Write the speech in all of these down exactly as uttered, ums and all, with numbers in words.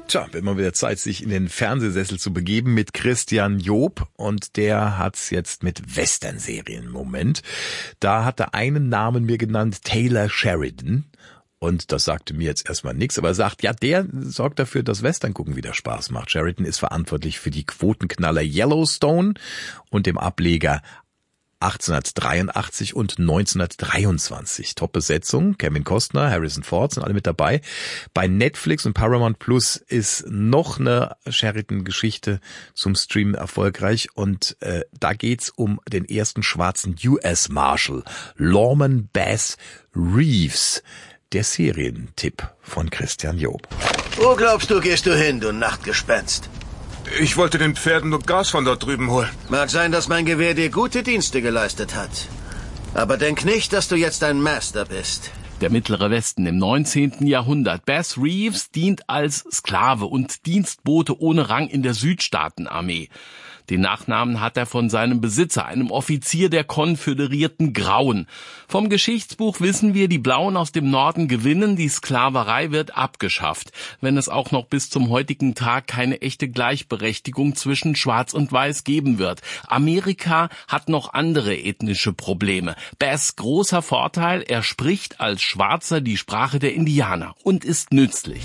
Tja, wird mal wieder Zeit, sich in den Fernsehsessel zu begeben mit Christian Job. Und der hat's jetzt mit Western-Serien im Moment. Da hat er einen Namen mir genannt, Taylor Sheridan. Und das sagte mir jetzt erstmal nichts, aber er sagt, ja, der sorgt dafür, dass Western gucken wieder Spaß macht. Sheridan ist verantwortlich für die Quotenknaller Yellowstone und dem Ableger achtzehnhundertdreiundachtzig und neunzehnhundertdreiundzwanzig. Top-Besetzung, Kevin Costner, Harrison Ford sind alle mit dabei. Bei Netflix und Paramount Plus ist noch eine Sheridan-Geschichte zum Streamen erfolgreich und äh, da geht's um den ersten schwarzen U S Marshal, Lorman Bass Reeves. Der Serientipp von Christian Job. Wo glaubst du, gehst du hin, du Nachtgespenst? Ich wollte den Pferden nur Gas von dort drüben holen. Mag sein, dass mein Gewehr dir gute Dienste geleistet hat. Aber denk nicht, dass du jetzt ein Master bist. Der Mittlere Westen im neunzehnten Jahrhundert. Bass Reeves dient als Sklave und Dienstbote ohne Rang in der Südstaatenarmee. Den Nachnamen hat er von seinem Besitzer, einem Offizier der konföderierten Grauen. Vom Geschichtsbuch wissen wir, die Blauen aus dem Norden gewinnen, die Sklaverei wird abgeschafft, wenn es auch noch bis zum heutigen Tag keine echte Gleichberechtigung zwischen Schwarz und Weiß geben wird. Amerika hat noch andere ethnische Probleme. Bass' großer Vorteil, er spricht als Schwarzer die Sprache der Indianer und ist nützlich.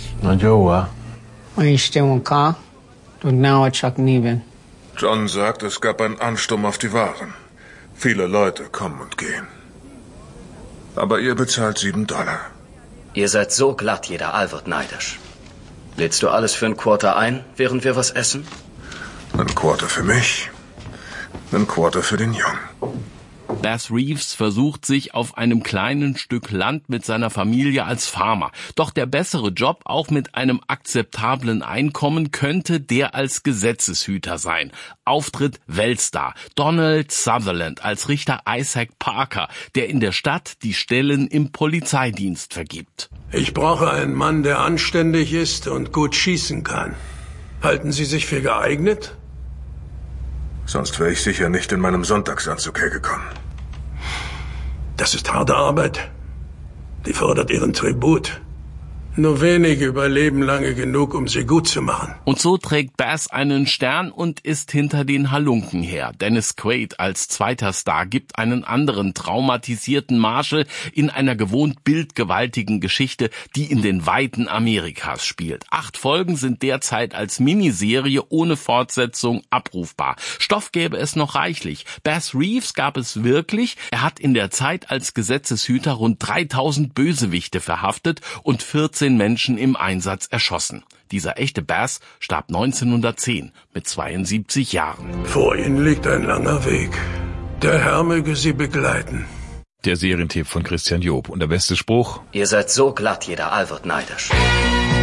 John sagt, es gab einen Ansturm auf die Waren. Viele Leute kommen und gehen. Aber ihr bezahlt sieben Dollar. Ihr seid so glatt, jeder Aal wird neidisch. Lädst du alles für ein Quarter ein, während wir was essen? Ein Quarter für mich, ein Quarter für den Jungen. Bass Reeves versucht sich auf einem kleinen Stück Land mit seiner Familie als Farmer. Doch der bessere Job, auch mit einem akzeptablen Einkommen, könnte der als Gesetzeshüter sein. Auftritt Weltstar Donald Sutherland als Richter Isaac Parker, der in der Stadt die Stellen im Polizeidienst vergibt. Ich brauche einen Mann, der anständig ist und gut schießen kann. Halten Sie sich für geeignet? Sonst wäre ich sicher nicht in meinem Sonntagsanzug hergekommen. Das ist harte Arbeit. Die fordert ihren Tribut. Nur wenige überleben lange genug, um sie gut zu machen. Und so trägt Bass einen Stern und ist hinter den Halunken her. Dennis Quaid als zweiter Star gibt einen anderen traumatisierten Marshal in einer gewohnt bildgewaltigen Geschichte, die in den Weiten Amerikas spielt. Acht Folgen sind derzeit als Miniserie ohne Fortsetzung abrufbar. Stoff gäbe es noch reichlich. Bass Reeves gab es wirklich. Er hat in der Zeit als Gesetzeshüter rund dreitausend Bösewichte verhaftet und vierzehn Menschen im Einsatz erschossen. Dieser echte Bass starb neunzehnhundertzehn mit zweiundsiebzig Jahren. Vor Ihnen liegt ein langer Weg. Der Herr möge Sie begleiten. Der Serientipp von Christian Job. Und der beste Spruch? Ihr seid so glatt, jeder Aal wird neidisch.